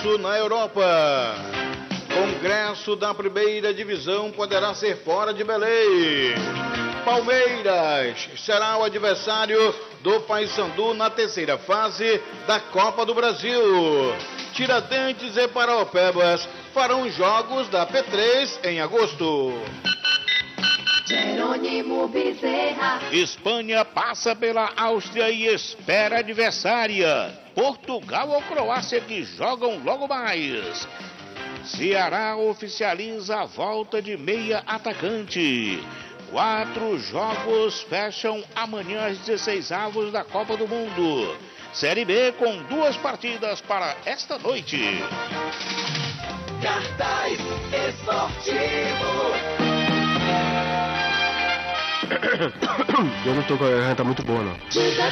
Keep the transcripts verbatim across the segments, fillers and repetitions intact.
Na Europa, Congresso da Primeira Divisão poderá ser fora de Belém. Palmeiras será o adversário do Paysandu na terceira fase da Copa do Brasil. Tiradentes e Paraopebas farão jogos da P três em agosto. Jerônimo Bezerra. Espanha passa pela Áustria e espera adversária. Portugal ou Croácia que jogam logo mais. Ceará oficializa a volta de meia atacante. Quatro jogos fecham amanhã às dezesseis avos da Copa do Mundo. Série B com duas partidas para esta noite. Cartaz Esportivo. Eu não tô com a garganta muito boa, não.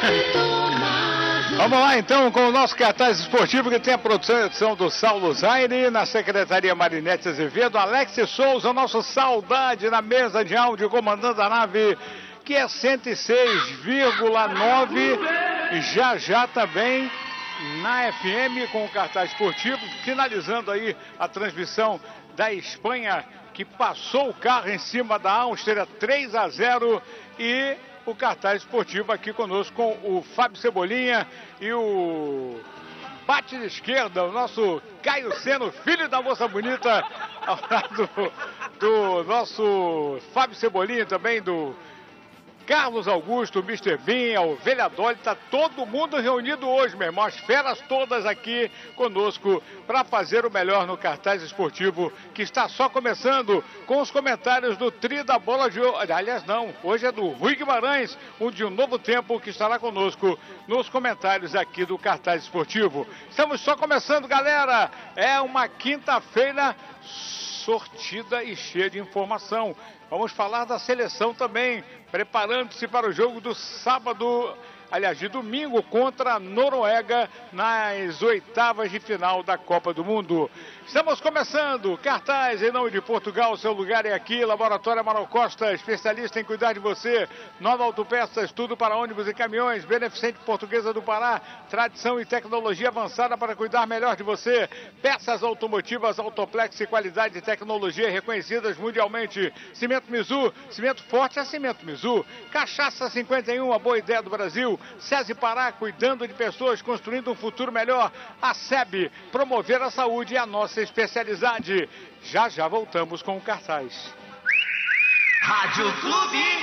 Vamos lá então com o nosso cartaz esportivo, que tem a produção do Saulo Zaire, na Secretaria Marinete Azevedo, Alex Souza, nosso saudade na mesa de áudio, comandando a nave, que é cento e seis vírgula nove, e já já também na F M com o cartaz esportivo, finalizando aí a transmissão da Espanha, que passou o carro em cima da Áustria três a zero, e o cartaz esportivo aqui conosco com o Fábio Cebolinha e o bate de esquerda, o nosso Caio Seno, filho da moça bonita, ao lado do nosso Fábio Cebolinha, também do Carlos Augusto, mister Bean, a Ovelha Dolly, tá todo mundo reunido hoje, meu irmão, as feras todas aqui conosco para fazer o melhor no cartaz esportivo, que está só começando com os comentários do Tri da Bola de Ouro. Aliás, não, hoje é do Rui Guimarães, um de um novo tempo, que estará conosco nos comentários aqui do cartaz esportivo. Estamos só começando, galera, é uma quinta-feira sortida e cheia de informação. Vamos falar da seleção também, preparando-se para o jogo do sábado, aliás, de domingo, contra a Noruega, nas oitavas de final da Copa do Mundo. Estamos começando, cartaz em nome de Portugal, seu lugar é aqui, Laboratório Amaral Costa, especialista em cuidar de você, Nova Autopeças, tudo para ônibus e caminhões, Beneficente Portuguesa do Pará, tradição e tecnologia avançada para cuidar melhor de você, peças automotivas, Autoplex e qualidade e tecnologia reconhecidas mundialmente, Cimento Mizu, cimento forte é Cimento Mizu, Cachaça cinquenta e um, a boa ideia do Brasil, SESI Pará, cuidando de pessoas, construindo um futuro melhor, a S E B, promover a saúde e a nossa especialidade. Já já voltamos com o cartaz. Rádio Clube.